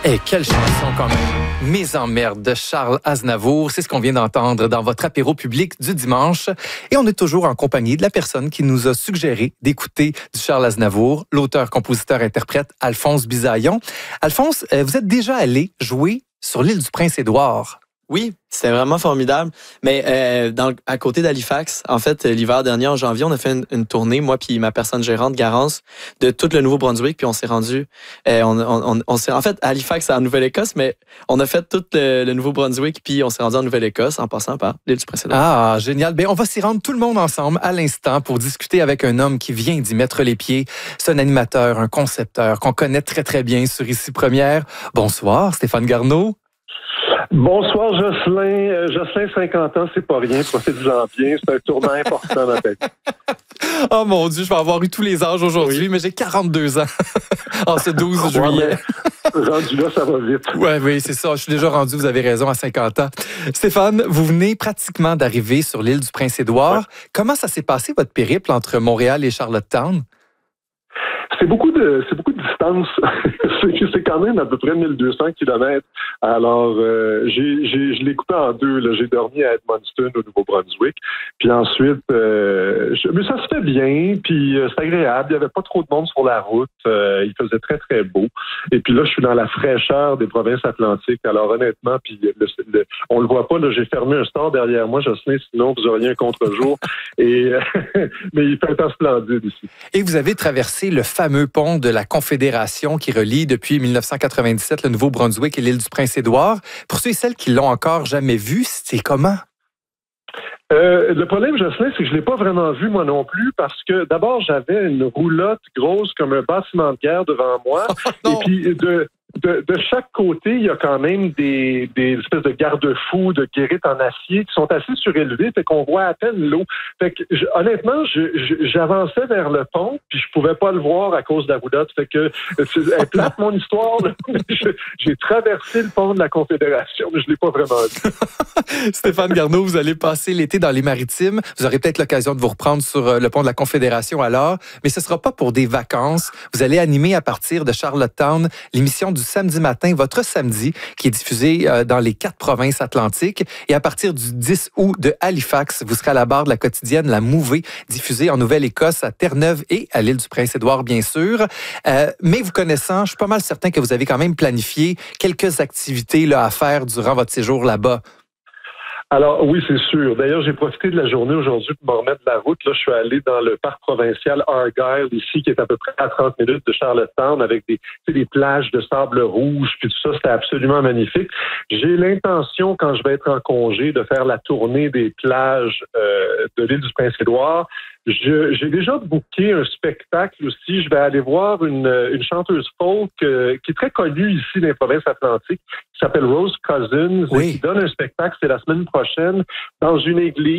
Et quelle chanson quand même. Mise en merde de Charles Aznavour, c'est ce qu'on vient d'entendre dans votre apéro public du dimanche. Et on est toujours en compagnie de la personne qui nous a suggéré d'écouter du Charles Aznavour, l'auteur, compositeur, interprète Alphonse Bisaillon. Alphonse, vous êtes déjà allé jouer sur l'île du Prince-Édouard. Oui, c'était vraiment formidable. Mais à côté d'Halifax, en fait, l'hiver dernier, en janvier, on a fait une tournée, moi puis ma personne gérante, Garance, de tout le Nouveau-Brunswick, puis on s'est rendu... en fait, Halifax, c'est en Nouvelle-Écosse, mais on a fait tout le Nouveau-Brunswick, puis on s'est rendu en Nouvelle-Écosse en passant par l'île du Prince-Édouard. Ah, génial. Bien, on va s'y rendre tout le monde ensemble à l'instant pour discuter avec un homme qui vient d'y mettre les pieds. C'est un animateur, un concepteur qu'on connaît très, très bien sur Ici Première. Bonsoir, Stéphane Garneau. Bonsoir, Jocelyn. Jocelyn, 50 ans, c'est pas rien. Profitez-en bien. C'est un tournant important dans ta vie. Oh mon Dieu, je vais avoir eu tous les âges aujourd'hui, mais j'ai 42 ans en ce 12 juillet. Rendu là, ça va vite. Oui, c'est ça. Je suis déjà rendu, vous avez raison, à 50 ans. Stéphane, vous venez pratiquement d'arriver sur l'île du Prince-Édouard. Ouais. Comment ça s'est passé, votre périple entre Montréal et Charlottetown? C'est beaucoup de distance. c'est quand même à peu près 1200 kilomètres. Alors, je l'ai coupé en deux. Là. J'ai dormi à Edmundston, au Nouveau-Brunswick. Puis ensuite, mais ça se fait bien. Puis c'est agréable. Il n'y avait pas trop de monde sur la route. Il faisait très, très beau. Et puis là, je suis dans la fraîcheur des provinces atlantiques. Alors honnêtement, puis on le voit pas. Là, j'ai fermé un store derrière moi, Jocelyn, sinon vous auriez un contre-jour. Et mais il fait un temps splendide ici. Et vous avez traversé le fameux pont de la Confédération qui relie depuis 1997 le Nouveau-Brunswick et l'île du Prince-Édouard. Pour ceux et celles qui l'ont encore jamais vu, c'est comment? Le problème, Jocelyn, c'est que je ne l'ai pas vraiment vu moi non plus parce que d'abord, j'avais une roulotte grosse comme un bâtiment de guerre devant moi. Oh, et puis de chaque côté, il y a quand même des espèces de garde-fous, de guérites en acier qui sont assez surélevées, fait qu'on voit à peine l'eau. Fait que honnêtement, j'avançais vers le pont, puis je pouvais pas le voir à cause de la roulotte. Fait que elle plate mon histoire. J'ai traversé le pont de la Confédération, mais je l'ai pas vraiment vu. Stéphane Garneau, vous allez passer l'été dans les Maritimes. Vous aurez peut-être l'occasion de vous reprendre sur le pont de la Confédération alors, mais ce sera pas pour des vacances. Vous allez animer à partir de Charlottetown l'émission du samedi matin, votre samedi, qui est diffusé dans les 4 provinces atlantiques. Et à partir du 10 août de Halifax, vous serez à la barre de la quotidienne La Mouvée, diffusée en Nouvelle-Écosse, à Terre-Neuve et à l'île du Prince-Édouard, bien sûr. Mais vous connaissant, je suis pas mal certain que vous avez quand même planifié quelques activités là, à faire durant votre séjour là-bas. Alors oui, c'est sûr. D'ailleurs, j'ai profité de la journée aujourd'hui pour me remettre de la route. Là, je suis allé dans le parc provincial Argyle, ici, qui est à peu près à 30 minutes de Charlottetown, avec des plages de sable rouge, puis tout ça, c'était absolument magnifique. J'ai l'intention, quand je vais être en congé, de faire la tournée des plages de l'île du Prince-Édouard. J'ai déjà booké un spectacle aussi. Je vais aller voir une chanteuse folk qui est très connue ici dans les provinces atlantiques, qui s'appelle Rose Cousins, oui. et qui donne un spectacle, c'est la semaine prochaine, dans une église.